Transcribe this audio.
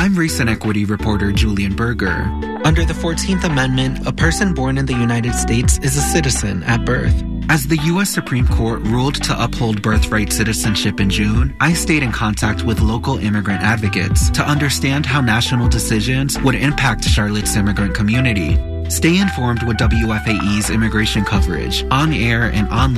I'm race and equity reporter Julian Berger. Under the 14th Amendment, a person born in the United States is a citizen at birth. As the U.S. Supreme Court ruled to uphold birthright citizenship in June, I stayed in contact with local immigrant advocates to understand how national decisions would impact Charlotte's immigrant community. Stay informed with WFAE's immigration coverage, on air and online